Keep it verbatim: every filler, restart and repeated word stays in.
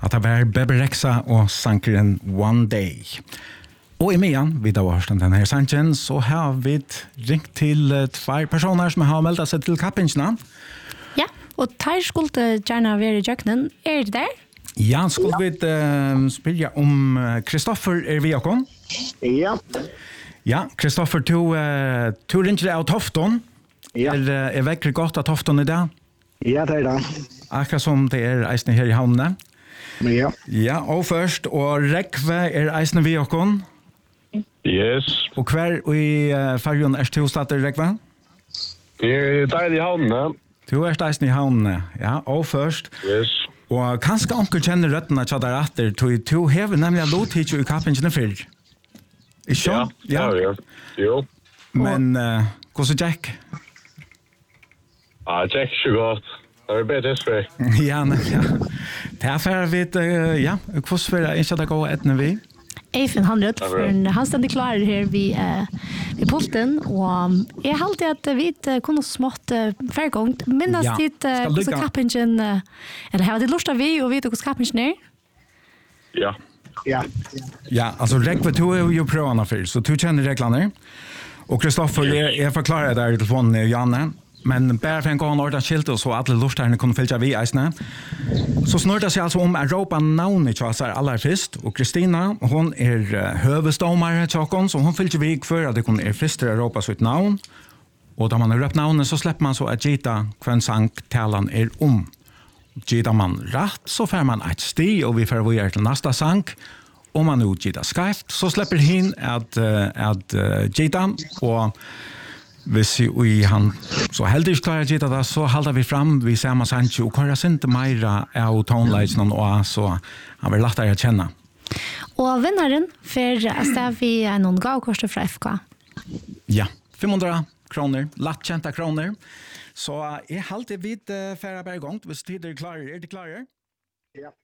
Att det var Bebe Rexha och sankeren One Day. Och i medan vi då har den här sanken så har vi ringt till uh, två personer som har meldt sig till kappingen. Ja, och tar skulle gärna vara i jöknen. Är det där? Ja, skulle vi uh, spela om Kristoffer er vi kom? Ja. Ja, Kristoffer, du, uh, du ringer av Tofton. Ja. Er, er vekkert godt av Tofton i dag? Ja, det er det. Akkurat som det er eisne her i havnene. Ja. Ja, og først, og Rekve er eisne vi okon. Yes. Og hver i uh, fargen er du stedet, Rekve? Det er deilig i havnene. Du er eisne i havnene, ja, og først. Yes. Og kanskje onkel kjenner røttene til der atter, du, du hever nemlig lotitjo i kappingene før. Ikke Ja, ja, ja. Jo. Men, uh, hvordan Jack? Ja, det er ikke så godt. Det er bedre spil. Ja, nei, ja. Det er for vi, uh, ja, hvordan vil jeg ikke det gå etne vi? Eifen han rødt, for han stender klar her vi, uh, vi pulten, og jeg halte at vi uh, kunne smått uh, fergångt. Minnes Ja, ditt uh, skal hvordan lykke. kappingen, uh, eller har ditt lust av vi, og vet hvordan kappingen er? Ja. Ja. Ja, alltså Rekve, du är ju prövarna för, så du känner reglerna. Och Kristoffer, jag, jag förklarar där i telefonen, Janne. Men bara för en gång ordan skilt och så att alla lustarna kunde följa vi eisne. Så snurrar det sig alltså om Europa navnet till oss allra först. Och Kristina, hon är uh, huvuddomare till oss, så hon följer vi för att det kunde är först i Europa så ett navn. Och då man har röpt navnet så släpper man så att gita kvann sank talan är om. Gita man rätt så får man ett sti och vi får vidare till nästa sank. Om man nu gita skreft så släpper hin att, uh, att uh, gita och hvis vi han så heldig klarar gita det så halder vi fram vi ser man sank och kører inte meira av tonleisen och så han vill lättare att känna. Og vinnaren for Astav vi er noen gavkoster fra F K. Ja, femhundra kroner, lattkjenta kroner. Så jeg halte vidt uh, færre bare i gang, hvis tid er klare. Er de klare? Ja.